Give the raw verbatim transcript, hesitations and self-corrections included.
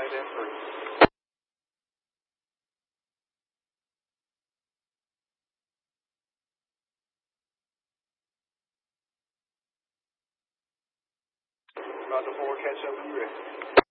right in three. Roger four, catch up when you're ready.